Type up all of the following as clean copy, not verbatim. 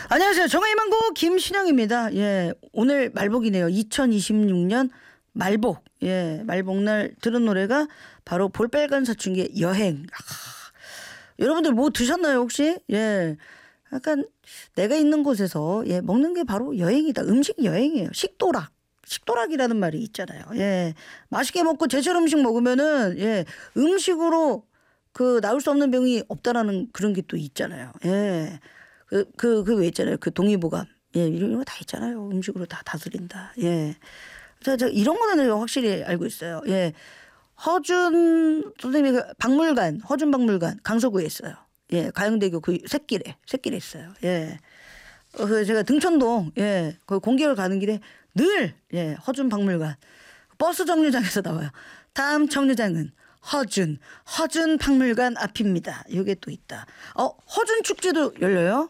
안녕하세요. 정의만고 김신영입니다. 예, 오늘 말복이네요. 2026년 말복. 예, 말복날 들은 노래가 바로 볼빨간 사춘기의 여행. 여러분들 뭐 드셨나요 혹시? 예, 약간 내가 있는 곳에서 예 먹는 게 바로 여행이다. 음식 여행이에요. 식도락. 식도락이라는 말이 있잖아요. 예, 맛있게 먹고 제철 음식 먹으면은 예 음식으로 그 나올 수 없는 병이 없다라는 그런 게 또 있잖아요. 예. 그 왜 있잖아요. 그 동의보감. 예, 이런 거 다 있잖아요. 음식으로 다 다스린다. 예. 저 이런 거는 확실히 알고 있어요. 예. 허준 선생님이 박물관, 허준 박물관 강서구에 있어요. 예, 가영대교 그 샛길에 있어요. 예. 그 제가 등촌동 예, 그 공개를 가는 길에 늘 예, 허준 박물관 버스 정류장에서 나와요. 다음 정류장은 허준 박물관 앞입니다. 이게 또 있다. 허준 축제도 열려요?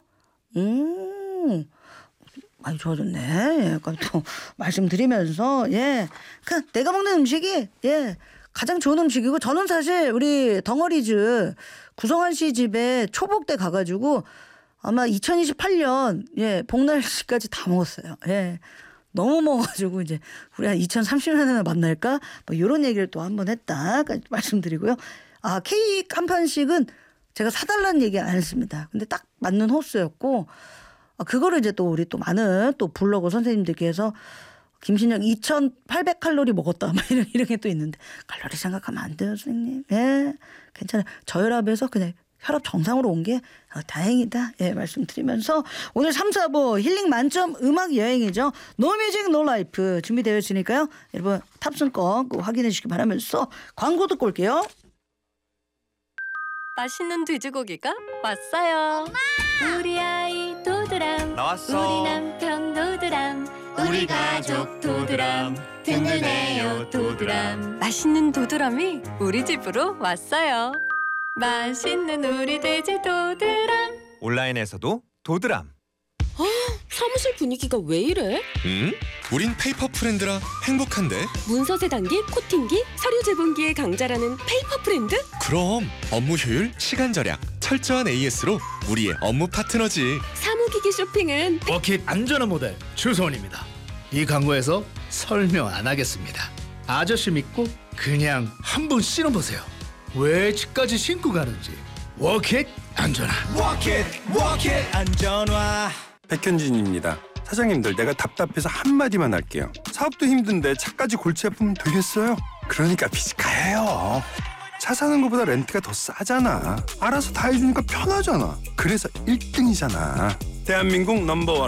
많이 좋아졌네. 약간 또 말씀드리면서 예, 그 내가 먹는 음식이 예 가장 좋은 음식이고 저는 사실 우리 덩어리즈 구성환 씨 집에 초복 때 가가지고 아마 2028년 예 복날씨까지 다 먹었어요. 예. 너무 먹어가지고 이제 우리 한 2030년에 만날까 뭐 이런 얘기를 또 한번 했다 말씀드리고요. 케이크 한 판씩은 제가 사달라는 얘기 안 했습니다. 근데 딱 맞는 호수였고 그거를 이제 또 우리 또 많은 또 블로거 선생님들께서 김신영 2,800칼로리 먹었다 막 이런 게 또 있는데 칼로리 생각하면 안 돼요 선생님. 예, 괜찮아요. 저혈압에서 그냥 혈압 정상으로 온 게 다행이다. 예, 말씀드리면서 오늘 3, 4부 힐링 만점 음악 여행이죠. 노뮤직 노라이프 준비되어 있으니까요. 여러분 탑승권 꼭 확인해 주시기 바라면서 광고 듣고 올게요. 맛있는 돼지고기가 왔어요. 엄마! 우리 아이 도드람 나왔어. 우리 남편 도드람 우리 가족 도드람 든든해요 도드람. 맛있는 도드람이 우리 집으로 왔어요. 맛있는 우리 돼지 도드람. 온라인에서도 도드람. 사무실 분위기가 왜 이래? 우린 페이퍼 프렌드라 행복한데. 문서 세단기, 코팅기, 서류 제본기의 강자라는 페이퍼 프렌드? 그럼 업무 효율, 시간 절약, 철저한 AS로 우리의 업무 파트너지. 사무기기 쇼핑은 워킷 안전한 모델 주소원입니다. 이 광고에서 설명 안 하겠습니다. 아저씨 믿고 그냥 한번 신어보세요. 왜 집까지 신고 가는지. 워킷 안전한. 워킷 안전화. 백현진입니다. 사장님들 내가 답답해서 한마디만 할게요. 사업도 힘든데 차까지 골치 아프면 되겠어요? 그러니까 비즈카예요. 차 사는 것보다 렌트가 더 싸잖아. 알아서 다 해주니까 편하잖아. 그래서 1등이잖아. 대한민국 넘버원